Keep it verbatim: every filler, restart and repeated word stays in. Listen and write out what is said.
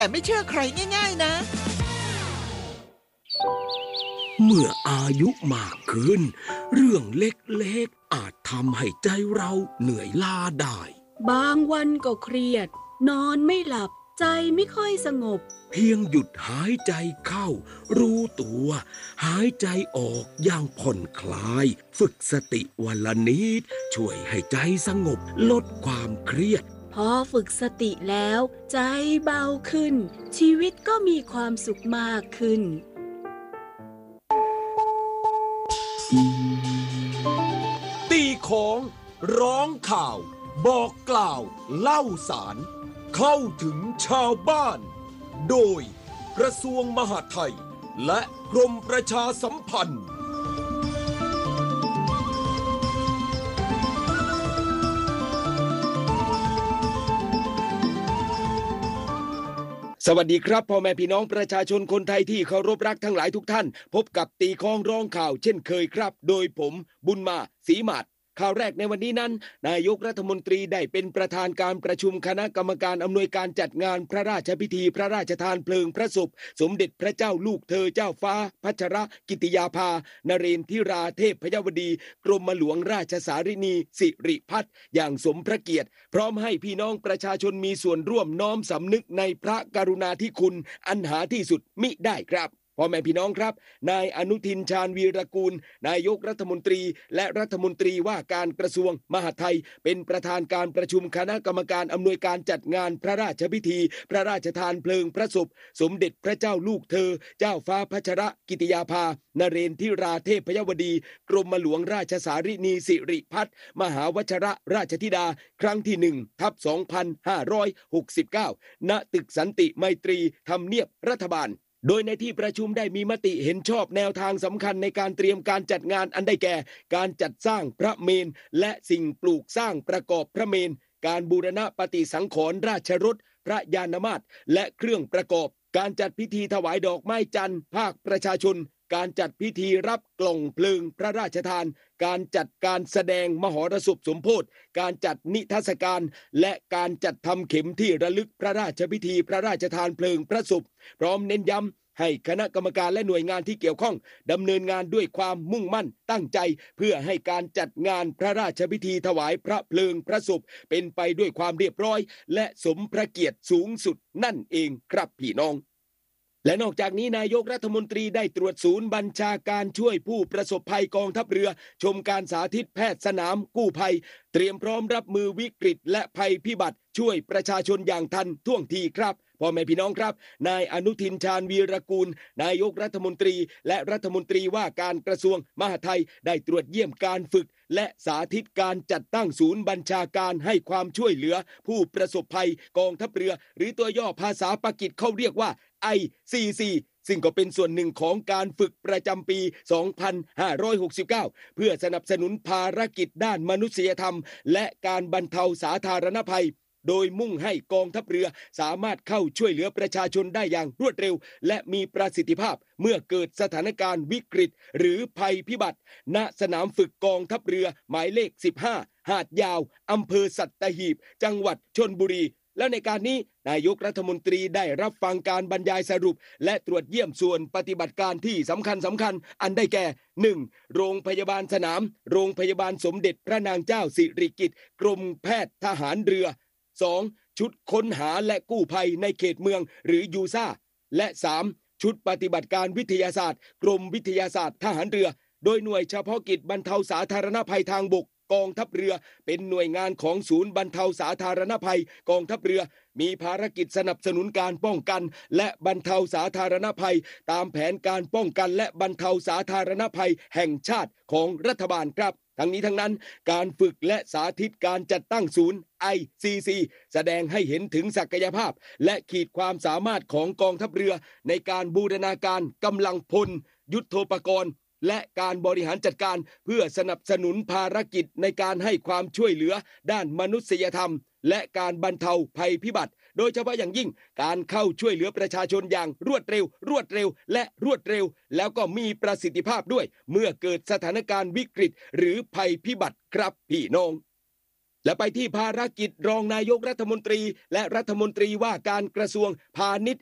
แต่ไม่เชื่อใครง่ายๆนะเมื่ออายุมากขึ้นเรื่องเล็กๆอาจทำให้ใจเราเหนื่อยล้าได้บางวันก็เครียดนอนไม่หลับใจไม่ค่อยสงบเพียงหยุดหายใจเข้ารู้ตัวหายใจออกอย่างผ่อนคลายฝึกสติวันละนิดช่วยให้ใจสงบลดความเครียดพอฝึกสติแล้วใจเบาขึ้นชีวิตก็มีความสุขมากขึ้นตีของร้องข่าวบอกกล่าวเล่าสารเข้าถึงชาวบ้านโดยกระทรวงมหาดไทยและกรมประชาสัมพันธ์สวัสดีครับพ่อแม่พี่น้องประชาชนคนไทยที่เคารพรักทั้งหลายทุกท่านพบกับตีคล้องร้องข่าวเช่นเคยครับโดยผมบุญมาศรีหมาดข่าวแรกในวันนี้นั้นนายกรัฐมนตรีได้เป็นประธานการประชุมคณะกรรมการอำนวยการจัดงานพระราชพิธีพระราชทานเพลิงพระศพสมเด็จพระเจ้าลูกเธอเจ้าฟ้าพัชรกิติยาภานเรนทิราเทพพยวดีกรมหลวงราชสารินีสิริพัฒน์อย่างสมพระเกียรติพร้อมให้พี่น้องประชาชนมีส่วนร่วมน้อมสำนึกในพระกรุณาธิคุณอันหาที่สุดมิได้ครับพ่อแม่พี่น้องครับนายอนุทินชาญวีรกูลนายกรัฐมนตรีและรัฐมนตรีว่าการกระทรวงมหาดไทยเป็นประธานการประชุมคณะกรรมการอำนวยการจัดงานพระราชพิธีพระราชทานเพลิงพระศพสมเด็จพระเจ้าลูกเธอเจ้าฟ้าพัชรกิติยาภานเรนทิราเทพพยวดีกรมหลวงราชสารินีสิริพัฒน์มหาวชรราชธิดาครั้งที่หนึ่งทับสองพันห้าร้อยหกสิบเก้าณตึกสันติไมตรีทำเนียบรัฐบาลโดยในที่ประชุมได้มีมติเห็นชอบแนวทางสำคัญในการเตรียมการจัดงานอันได้แก่การจัดสร้างพระเมรุและสิ่งปลูกสร้างประกอบพระเมรุการบูรณะปฏิสังขรณ์ราชรถพระยานมาตรและเครื่องประกอบการจัดพิธีถวายดอกไม้จันทร์ภาคประชาชนการจัดพิธีรับกล่องเพลิงพระราชทานการจัดการแสดงมหรสพสมโภชการจัดนิทรรศการและการจัดทำเข็มที่ระลึกพระราชพิธีพระราชทานเพลิงพระศพพร้อมเน้นย้ำให้คณะกรรมการและหน่วยงานที่เกี่ยวข้องดำเนินงานด้วยความมุ่งมั่นตั้งใจเพื่อให้การจัดงานพระราชพิธีถวายพระเพลิงพระศพเป็นไปด้วยความเรียบร้อยและสมพระเกียรติสูงสุดนั่นเองครับพี่น้องและนอกจากนี้นายกรัฐมนตรีได้ตรวจศูนย์บัญชาการช่วยผู้ประสบภัยกองทัพเรือชมการสาธิตแพทย์สนามกู้ภัยเตรียมพร้อมรับมือวิกฤตและภัยพิบัติช่วยประชาชนอย่างทันท่วงทีครับพ่อแม่พี่น้องครับนายอนุทินชาญวีรกูลนายกรัฐมนตรีและรัฐมนตรีว่าการกระทรวงมหาดไทยได้ตรวจเยี่ยมการฝึกและสาธิตการจัดตั้งศูนย์บัญชาการให้ความช่วยเหลือผู้ประสบภัยกองทัพเรือหรือตัวย่อภาษาปากีสเขาเรียกว่า ไอ ซี ซี ซึ่งก็เป็นส่วนหนึ่งของการฝึกประจำปี สองพันห้าร้อยหกสิบเก้า เพื่อสนับสนุนภารกิจด้านมนุษยธรรมและการบรรเทาสาธารณภัยโดยมุ่งให้กองทัพเรือสามารถเข้าช่วยเหลือประชาชนได้อย่างรวดเร็วและมีประสิทธิภาพเมื่อเกิดสถานการณ์วิกฤตหรือภัยพิบัติณสนามฝึกกองทัพเรือหมายเลขสิบห้าหาดยาวอำเภอสัตหีบจังหวัดชลบุรีและในการนี้นายกรัฐมนตรีได้รับฟังการบรรยายสรุปและตรวจเยี่ยมส่วนปฏิบัติการที่สำคัญสำคัญอันได้แก่ หนึ่ง โรงพยาบาลสนามโรงพยาบาลสมเด็จพระนางเจ้าสิริกิติ์กรมแพทย์ทหารเรือสองชุดค้นหาและกู้ภัยในเขตเมืองหรือยูซ่าและสามชุดปฏิบัติการวิทยาศาสตร์กรมวิทยาศาสตร์ทหารเรือโดยหน่วยเฉพาะกิจบรรเทาสาธารณภัยทางบกกองทัพเรือเป็นหน่วยงานของศูนย์บรรเทาสาธารณภัยกองทัพเรือมีภารกิจสนับสนุนการป้องกันและบรรเทาสาธารณภัยตามแผนการป้องกันและบรรเทาสาธารณภัยแห่งชาติของรัฐบาลครับทั้งนี้ทั้งนั้นการฝึกและสาธิตการจัดตั้งศูนย์ ไอ ซี ซี แสดงให้เห็นถึงศักยภาพและขีดความสามารถของกองทัพเรือในการบูรณาการกำลังพลยุทโธปกรณ์และการบริหารจัดการเพื่อสนับสนุนภารกิจในการให้ความช่วยเหลือด้านมนุษยธรรมและการบรรเทาภัยพิบัติโดยเฉพาะอย่างยิ่งการเข้าช่วยเหลือประชาชนอย่างรวดเร็วรวดเร็วและรวดเร็วแล้วก็มีประสิทธิภาพด้วยเมื่อเกิดสถานการณ์วิกฤตหรือภัยพิบัติครับพี่น้องและไปที่ภารกิจรองนายกรัฐมนตรีและรัฐมนตรีว่าการกระทรวงพาณิชย์